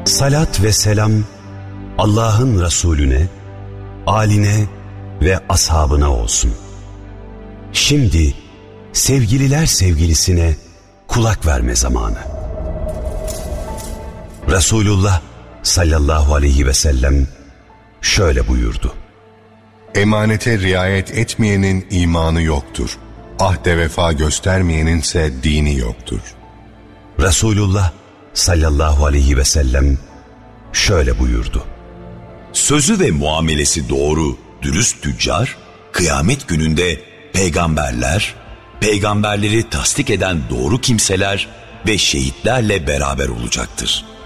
Salat ve selam Allah'ın Resulüne, âline ve ashabına olsun. Şimdi sevgililer sevgilisine kulak verme zamanı. Resulullah sallallahu aleyhi ve sellem şöyle buyurdu: Emanete riayet etmeyenin imanı yoktur. Ahde vefa göstermeyenin ise dini yoktur. Resulullah sallallahu aleyhi ve sellem şöyle buyurdu: Sözü ve muamelesi doğru, dürüst tüccar, kıyamet gününde peygamberler, peygamberleri tasdik eden doğru kimseler ve şehitlerle beraber olacaktır.